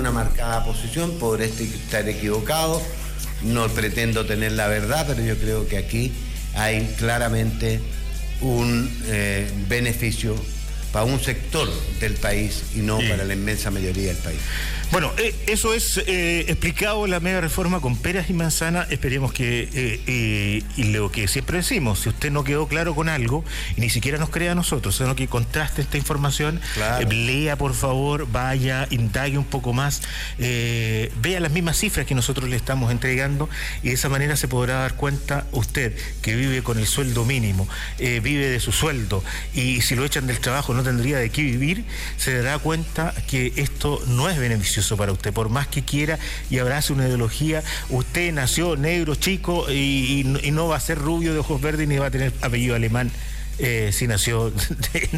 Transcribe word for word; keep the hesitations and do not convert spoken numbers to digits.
una marcada posición, podré estar equivocado, no pretendo tener la verdad, pero yo creo que aquí hay claramente un eh, beneficio para un sector del país y no sí. para la inmensa mayoría del país. Bueno, eh, eso es eh, explicado la mega reforma con peras y manzanas. Esperemos que, eh, eh, y lo que siempre decimos, si usted no quedó claro con algo, y ni siquiera nos crea a nosotros, sino que contraste esta información, claro. eh, lea por favor, vaya, indague un poco más, eh, vea las mismas cifras que nosotros le estamos entregando, y de esa manera se podrá dar cuenta usted que vive con el sueldo mínimo, eh, vive de su sueldo, y si lo echan del trabajo no tendría de qué vivir, se dará cuenta que esto no es beneficioso para usted, por más que quiera y abrace una ideología. Usted nació negro, chico, y, y, y no va a ser rubio de ojos verdes ni va a tener apellido alemán eh, si nació de